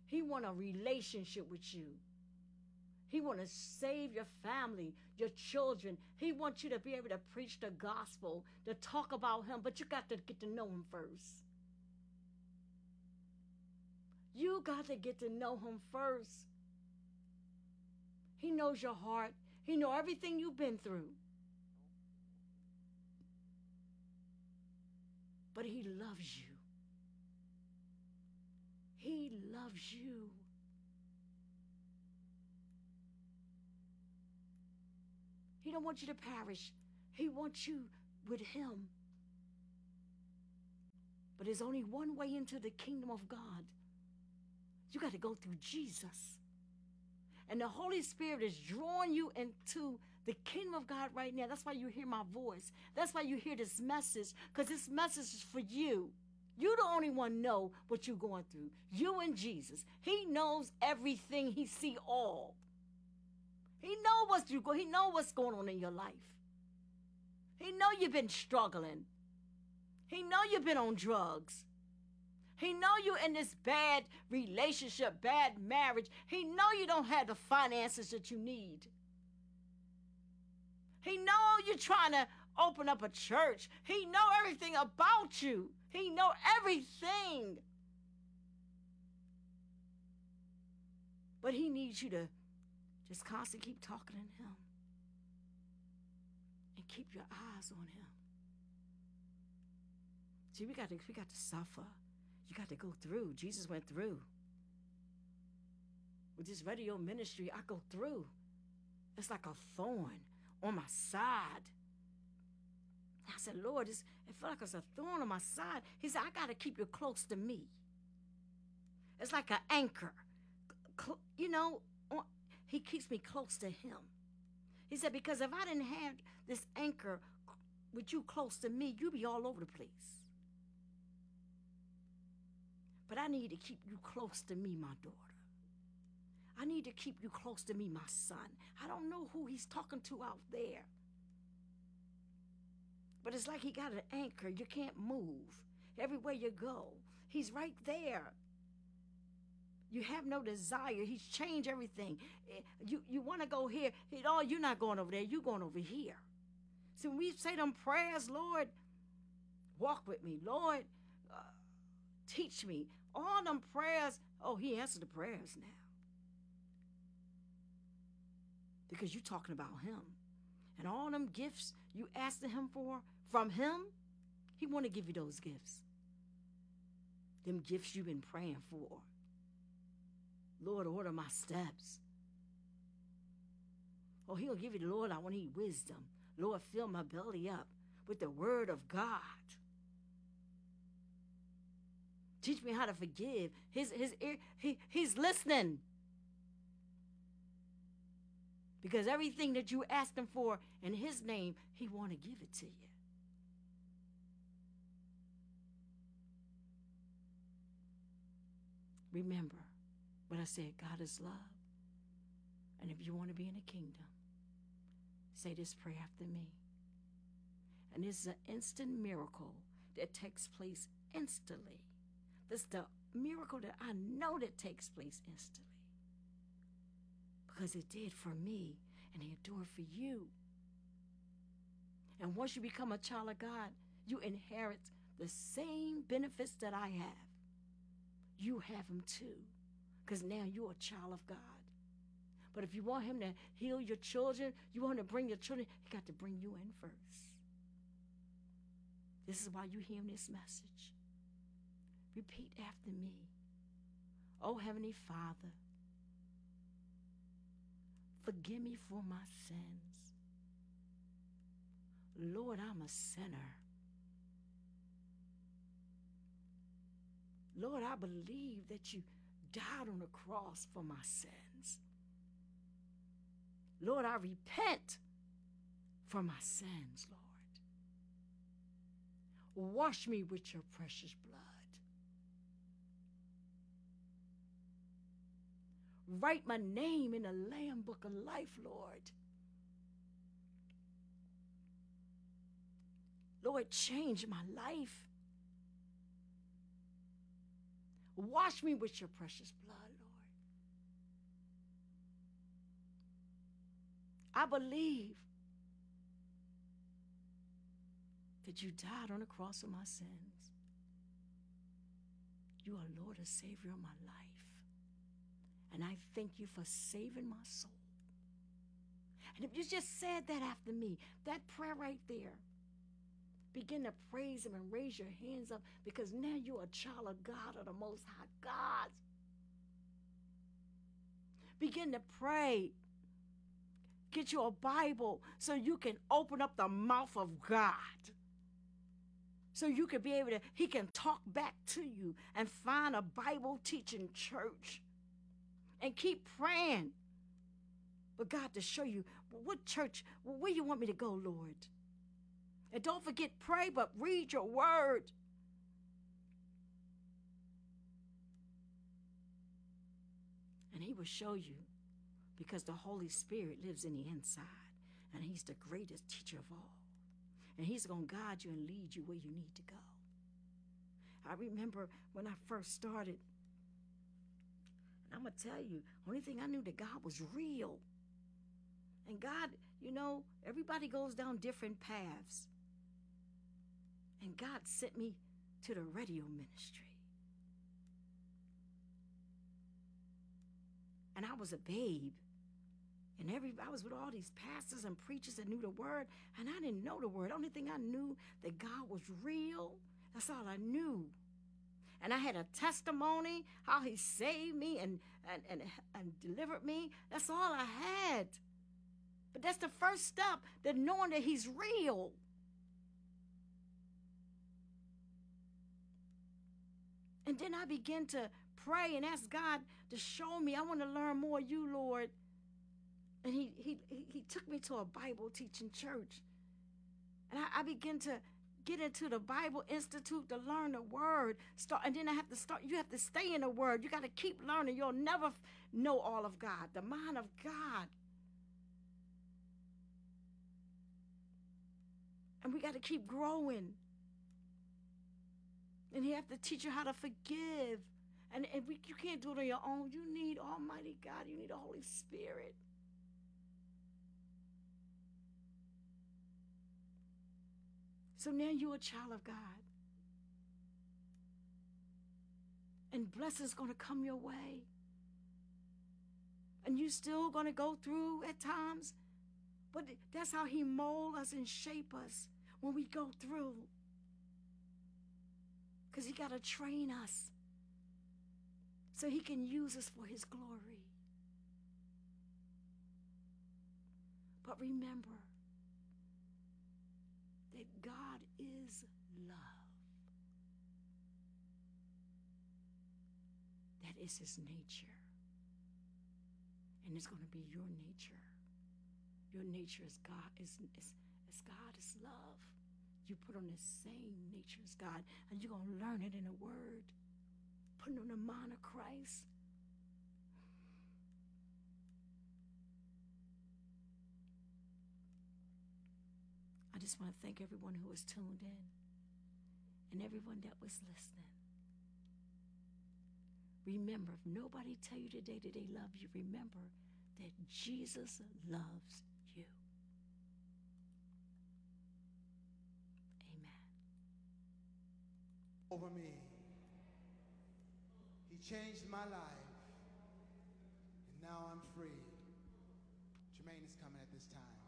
He wants a relationship with you. He wants to save your family, your children. He wants you to be able to preach the gospel, to talk about him, but you got to get to know him first. You got to get to know him first. He knows your heart. He knows everything you've been through. But he loves you. He loves you. He don't want you to perish. He wants you with him. But there's only one way into the kingdom of God. You got to go through Jesus. And the Holy Spirit is drawing you into the kingdom of God right now. That's why you hear my voice. That's why you hear this message, because this message is for you. You the only one know what you're going through. You and Jesus. He knows everything. He see all. He know He know what's going on in your life. He know you've been struggling. He know you've been on drugs. He know you in this bad relationship, bad marriage. He know you don't have the finances that you need. He know you're trying to open up a church. He know everything about you. He know everything. But he needs you to just constantly keep talking to him. And keep your eyes on him. See, we got to suffer. You got to go through. Jesus went through. With this radio ministry, I go through. It's like a thorn on my side. I said, Lord, it felt like it's a thorn on my side. He said, I got to keep you close to me. It's like an anchor. He keeps me close to him. He said, because if I didn't have this anchor with you close to me, you'd be all over the place. But I need to keep you close to me, my daughter. I need to keep you close to me, my son. I don't know who he's talking to out there. But it's like he got an anchor. You can't move. Everywhere you go, he's right there. You have no desire. He's changed everything. You want to go here. You're not going over there. You're going over here. So when we say them prayers, Lord, walk with me. Lord, teach me. All them prayers. Oh, he answered the prayers now. Because you're talking about him. And all them gifts you asked him for from him, he want to give you those gifts. Them gifts you've been praying for. Lord, order my steps. Oh, he'll give you the Lord, I want to eat wisdom. Lord, fill my belly up with the word of God. Teach me how to forgive. His ear, he's listening. Because everything that you asked him for in his name, he want to give it to you. Remember what I said, God is love. And if you want to be in the kingdom, say this prayer after me. And this is an instant miracle that takes place instantly. This is the miracle that I know that takes place instantly. Because it did for me, and it endured for you. And once you become a child of God, you inherit the same benefits that I have. You have them too, because now you're a child of God. But if you want him to heal your children, you want to bring your children, he got to bring you in first. This is why you're hearing this message. Repeat after me. Oh, Heavenly Father, forgive me for my sins. Lord, I'm a sinner. Lord, I believe that you died on the cross for my sins. Lord, I repent for my sins, Lord. Wash me with your precious blood. Write my name in the Lamb Book of Life, Lord. Lord, change my life. Wash me with your precious blood, Lord. I believe that you died on the cross for my sins. You are Lord and Savior of my life. And I thank you for saving my soul. And if you just said that after me, that prayer right there, begin to praise him and raise your hands up, because now you're a child of God, of the Most High God. Begin to pray. Get you a Bible so you can open up the mouth of God. So you can be able to, he can talk back to you, and find a Bible teaching church. And keep praying for God to show you what church, where you want me to go, Lord. And don't forget, pray, but read your word. And he will show you, because the Holy Spirit lives in the inside, and he's the greatest teacher of all. And he's going to guide you and lead you where you need to go. I remember when I first started, and I'm going to tell you, only thing I knew that God was real. And God, you know, everybody goes down different paths. And God sent me to the radio ministry. And I was a babe. And I was with all these pastors and preachers that knew the word, and I didn't know the word. Only thing I knew, that God was real. That's all I knew. And I had a testimony, how he saved me and delivered me. That's all I had. But that's the first step, that knowing that he's real. And then I began to pray and ask God to show me. I want to learn more of you, Lord. And he took me to a Bible teaching church. And I began to get into the Bible Institute to learn the word. And then you have to stay in the word. You got to keep learning. You'll never know all of God, the mind of God. And we got to keep growing. And he have to teach you how to forgive. And you can't do it on your own. You need Almighty God. You need the Holy Spirit. So now you're a child of God. And blessings going to come your way. And you still going to go through at times. But that's how he molds us and shape us when we go through. Because he got to train us so he can use us for his glory. But remember that God is love. That is his nature. And it's going to be your nature. Your nature is God, is God is love. You put on the same nature as God, and you're going to learn it in the word. Putting on the mind of Christ. I just want to thank everyone who was tuned in and everyone that was listening. Remember, if nobody tell you today that they love you, remember that Jesus loves you. Amen. Over me. He changed my life, and now I'm free. Jermaine is coming at this time.